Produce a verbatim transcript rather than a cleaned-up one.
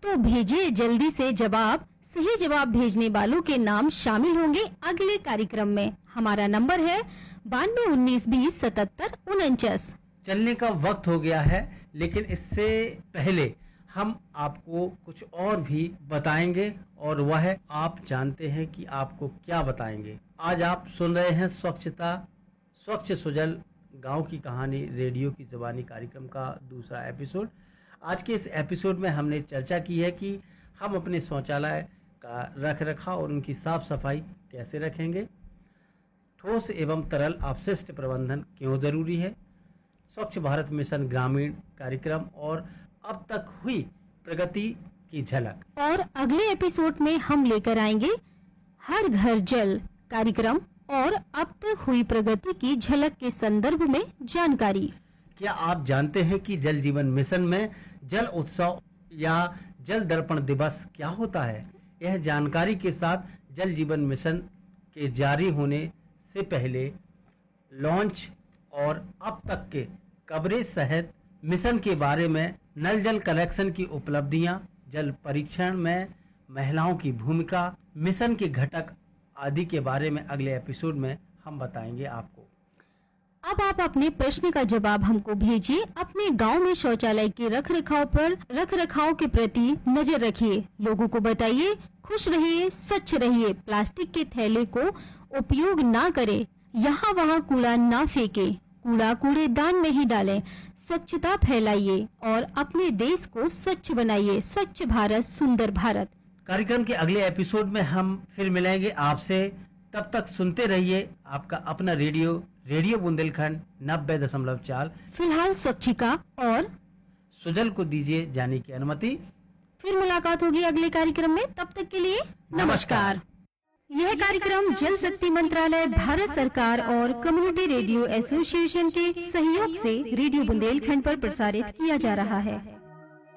तो भेजिए जल्दी से जवाब। सही जवाब भेजने वालों के नाम शामिल होंगे अगले कार्यक्रम में। हमारा नंबर है बानवे उन्नीस बीस सतहत्तर उनचास। चलने का वक्त हो गया है, लेकिन इससे पहले हम आपको कुछ और भी बताएंगे, और वह आप जानते हैं कि आपको क्या बताएंगे। आज आप सुन रहे हैं स्वच्छता स्वच्छ सुजल गांव की कहानी रेडियो की ज़बानी कार्यक्रम का दूसरा एपिसोड। आज के इस एपिसोड में हमने चर्चा की है कि हम अपने शौचालय का रख रखाव और उनकी साफ सफाई कैसे रखेंगे, ठोस एवं तरल अपशिष्ट प्रबंधन क्यों जरूरी है, स्वच्छ भारत मिशन ग्रामीण कार्यक्रम और अब तक हुई प्रगति की झलक। और अगले एपिसोड में हम लेकर आएंगे हर घर जल कार्यक्रम और अब तक हुई प्रगति की झलक के संदर्भ में जानकारी। क्या आप जानते हैं कि जल जीवन मिशन में जल उत्सव या जल दर्पण दिवस क्या होता है? यह जानकारी के साथ जल जीवन मिशन के जारी होने से पहले लॉन्च और अब तक के कवरेज सहित मिशन के बारे में, नल जल कलेक्शन की उपलब्धियां, जल परीक्षण में महिलाओं की भूमिका, मिशन के घटक आदि के बारे में अगले एपिसोड में हम बताएंगे आपको। अब आप अपने प्रश्न का जवाब हमको भेजिए। अपने गांव में शौचालय के रख रखाव पर रख रखाव के प्रति नजर रखिए। लोगों को बताइए, खुश रहिए, स्वच्छ रहिए, प्लास्टिक के थैले को उपयोग ना करें, यहाँ वहाँ कूड़ा ना फेंके, कूड़ा कूड़ेदान में ही डालें, स्वच्छता फैलाइए और अपने देश को स्वच्छ बनाइए। स्वच्छ भारत सुंदर भारत। कार्यक्रम के अगले एपिसोड में हम फिर मिलेंगे आपसे। तब तक सुनते रहिए आपका अपना रेडियो रेडियो बुंदेलखंड नब्बे दशमलव चार। फिलहाल स्वच्छिका और सुजल को दीजिए जाने की अनुमति। फिर मुलाकात होगी अगले कार्यक्रम में। तब तक के लिए नमस्कार। यह कार्यक्रम जल शक्ति मंत्रालय, भारत सरकार और कम्युनिटी रेडियो एसोसिएशन के सहयोग से रेडियो बुंदेलखंड पर प्रसारित किया जा रहा है।